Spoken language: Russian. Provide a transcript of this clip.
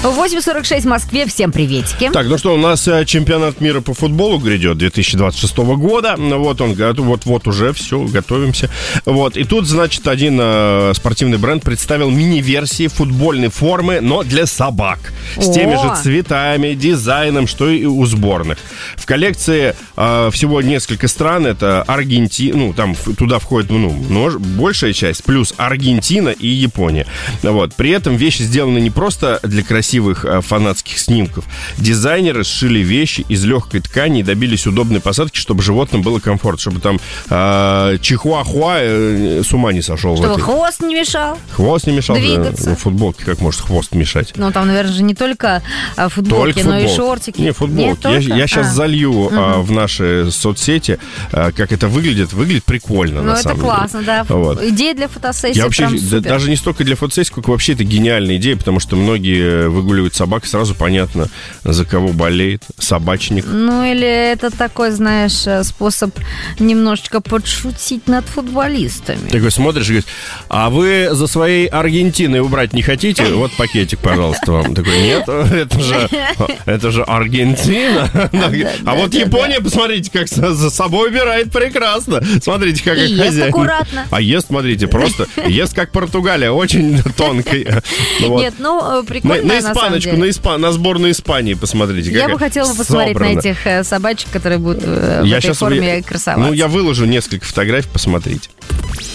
8:46 в Москве. Всем приветики. Так, ну что, у нас чемпионат мира по футболу грядет 2026 года. Вот он, вот уже все, готовимся. Вот, и тут, значит, один спортивный бренд представил мини-версии футбольной формы, но для собак. С теми же цветами, дизайном, что и у сборных. В коллекции всего несколько стран. Это Аргентина, ну, там туда входит, большая часть, плюс Аргентина и Япония. Вот. При этом вещи сделаны не просто для красивых фанатских снимков. Дизайнеры сшили вещи из легкой ткани и добились удобной посадки, чтобы животным было комфортно, чтобы там чихуахуа с ума не сошел. Чтобы хвост не мешал. Хвост не мешал двигаться. В футболке, как может хвост мешать? Ну, там, наверное, же не только футболки, но и шортики. Не, футболки. Я сейчас залью в наши соцсети, как это выглядит. Выглядит прикольно, на самом деле. Ну, это классно, да. Вот. Идея для фотосессии я вообще, прям супер. Даже не столько для фотосессии, сколько вообще это гениальная идея, потому что многие выгуливают собак, сразу понятно, за кого болеет собачник. Ну, или это такой, знаешь, способ немножечко подшутить над футболистами. Такой смотришь и говоришь: а вы за своей Аргентиной убрать не хотите? Вот пакетик, пожалуйста, вам. Такой: нет, это же Аргентина. А вот Япония, посмотрите, как за собой убирает прекрасно. Смотрите, как хозяин. Ест аккуратно. А ест, смотрите, просто ест как Португалия, очень тонкой. Нет, ну, прикольно, на испаночку, на сборную Испании посмотрите. Я бы хотела посмотреть на этих собачек, которые будут в этой форме красоваться. Ну, я выложу несколько фотографий, посмотрите.